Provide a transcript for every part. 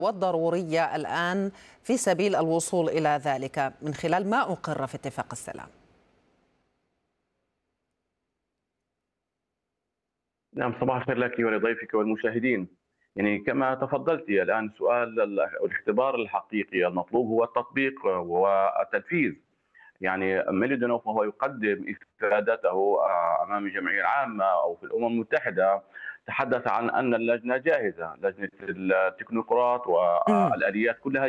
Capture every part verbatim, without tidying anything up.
والضرورية الآن في سبيل الوصول إلى ذلك من خلال ما أقر في اتفاق السلام؟ نعم، صباح الخير لك ولضيفك والمشاهدين. يعني كما تفضلت الآن سؤال ال- الاختبار الحقيقي المطلوب هو التطبيق والتنفيذ. يعني ميلودينوف وهو يقدم إفادته آه، أمام الجمعية العامة أو في الأمم المتحدة تحدث عن أن اللجنة جاهزة، لجنة التكنوقراط مم. والآليات كلها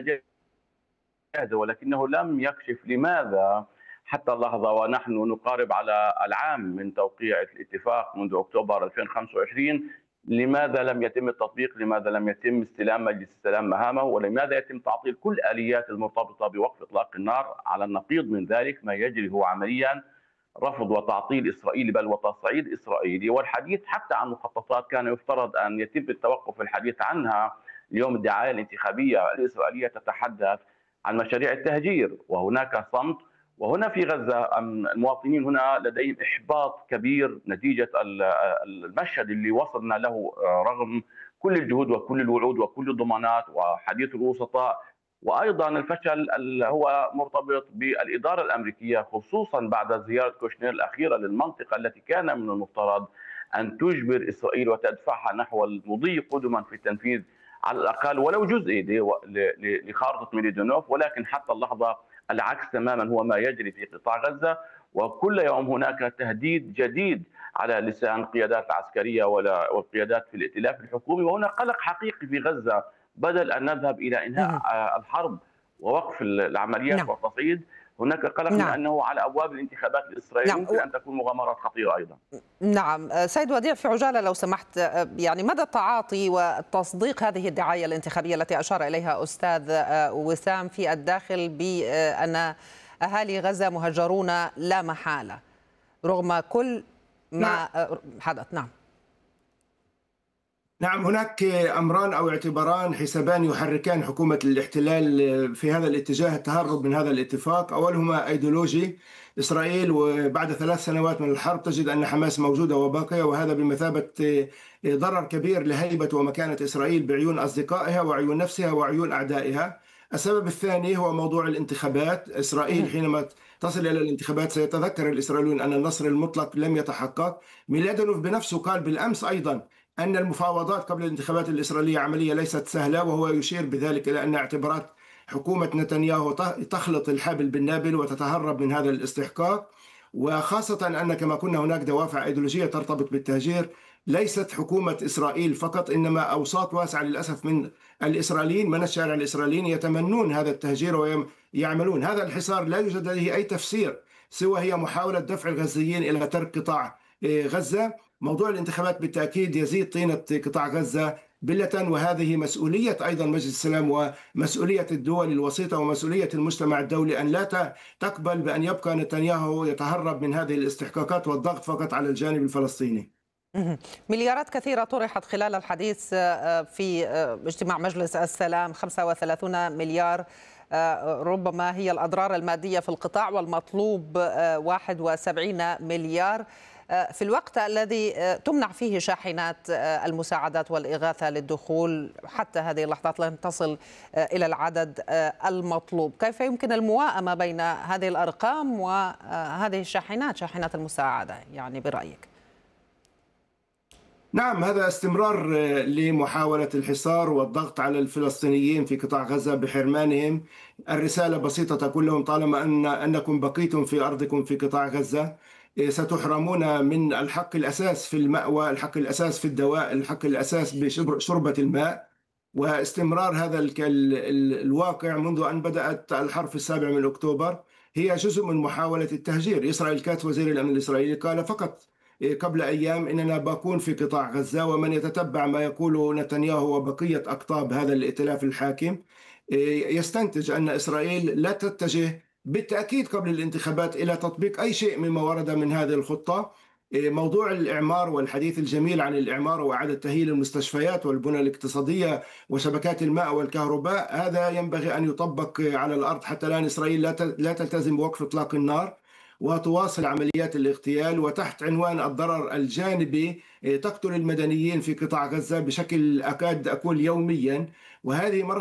جاهزة، ولكنه لم يكشف لماذا حتى اللحظة ونحن نقارب على العام من توقيع الاتفاق منذ أكتوبر ألفين وخمسة وعشرين، لماذا لم يتم التطبيق؟ لماذا لم يتم استلام مجلس السلام مهامه؟ ولماذا يتم تعطيل كل الآليات المرتبطة بوقف إطلاق النار؟ على النقيض من ذلك ما يجري هو عمليا رفض وتعطيل إسرائيلي بل وتصعيد إسرائيلي، والحديث حتى عن مخططات كان يفترض أن يتم التوقف الحديث عنها. اليوم الدعاية الانتخابية الإسرائيلية تتحدث عن مشاريع التهجير وهناك صمت. وهنا في غزة المواطنين هنا لديهم إحباط كبير نتيجة المشهد اللي وصلنا له رغم كل الجهود وكل الوعود وكل الضمانات وحديث الوسطاء. وايضا الفشل هو مرتبط بالاداره الامريكيه، خصوصا بعد زياره كوشنير الاخيره للمنطقه التي كان من المفترض ان تجبر اسرائيل وتدفعها نحو المضي قدما في التنفيذ على الاقل ولو جزئي لخارطه ميليدونوف. ولكن حتى اللحظه العكس تماما هو ما يجري في قطاع غزه، وكل يوم هناك تهديد جديد على لسان القيادات العسكريه والقيادات في الائتلاف الحكومي، وهنا قلق حقيقي في غزه. بدل ان نذهب الى انهاء مم. الحرب ووقف العمليات نعم. والتصعيد، هناك قلق من نعم. انه على ابواب الانتخابات الاسرائيليه نعم. ممكن ان تكون مغامرات خطيره ايضا. نعم سيد وديع، في عجالة لو سمحت، يعني مدى التعاطي وتصديق هذه الدعاية الانتخابية التي أشار إليها أستاذ وسام في الداخل بأن أهالي غزة مهجرون لا محالة رغم كل نعم ما حدث؟ نعم. نعم هناك أمران أو اعتباران حسابان يحركان حكومة الاحتلال في هذا الاتجاه، التهرب من هذا الاتفاق. أولهما أيديولوجي. إسرائيل وبعد ثلاث سنوات من الحرب تجد أن حماس موجودة وباقية، وهذا بمثابة ضرر كبير لهيبة ومكانة إسرائيل بعيون أصدقائها وعيون نفسها وعيون أعدائها. السبب الثاني هو موضوع الانتخابات. إسرائيل حينما تصل إلى الانتخابات سيتذكر الإسرائيليون أن النصر المطلق لم يتحقق. ميلادونوف بنفسه قال بالأمس أيضا أن المفاوضات قبل الانتخابات الإسرائيلية عملية ليست سهلة، وهو يشير بذلك إلى أن اعتبارات حكومة نتنياهو تخلط الحبل بالنابل وتتهرب من هذا الاستحقاق. وخاصة أن كما كنا هناك دوافع أيديولوجية ترتبط بالتهجير، ليست حكومة إسرائيل فقط، إنما أوساط واسعة للأسف من الإسرائيليين من الشارع الإسرائيليين يتمنون هذا التهجير ويعملون هذا الحصار. لا يوجد لديه أي تفسير سوى هي محاولة دفع الغزيين إلى ترك قطاع غزة. موضوع الانتخابات بالتأكيد يزيد طينة قطاع غزة بلة، وهذه مسؤولية أيضا مجلس السلام ومسؤولية الدول الوسيطة ومسؤولية المجتمع الدولي أن لا تقبل بأن يبقى نتنياهو يتهرب من هذه الاستحقاقات والضغط فقط على الجانب الفلسطيني. مليارات كثيرة طرحت خلال الحديث في اجتماع مجلس السلام، خمسة وثلاثين مليار ربما هي الأضرار المادية في القطاع، والمطلوب واحد وسبعين مليار في الوقت الذي تمنع فيه شاحنات المساعدات والإغاثة للدخول. حتى هذه اللحظات لم تصل إلى العدد المطلوب. كيف يمكن المواءمة بين هذه الأرقام وهذه الشاحنات، شاحنات المساعدة يعني برأيك؟ نعم، هذا استمرار لمحاولة الحصار والضغط على الفلسطينيين في قطاع غزة بحرمانهم. الرسالة بسيطة تقول لهم طالما أن أنكم بقيتم في أرضكم في قطاع غزة ستحرمون من الحق الأساس في المأوى، الحق الأساس في الدواء، الحق الأساس بشربة الماء. واستمرار هذا الواقع منذ أن بدأت الحرب في السابع من أكتوبر هي جزء من محاولة التهجير. إسرائيل كاتس وزير الأمن الإسرائيلي قال فقط قبل أيام إننا باقون في قطاع غزة، ومن يتتبع ما يقوله نتنياهو وبقية أقطاب هذا الائتلاف الحاكم يستنتج أن إسرائيل لا تتجه بالتأكيد قبل الانتخابات إلى تطبيق أي شيء مما ورد من هذه الخطة. موضوع الإعمار والحديث الجميل عن الإعمار وإعادة تأهيل المستشفيات والبنى الاقتصادية وشبكات الماء والكهرباء، هذا ينبغي أن يطبق على الأرض. حتى الآن إسرائيل لا تلتزم بوقف إطلاق النار وتواصل عمليات الاغتيال، وتحت عنوان الضرر الجانبي تقتل المدنيين في قطاع غزة بشكل أكاد أقول يوميا. وهذه مرة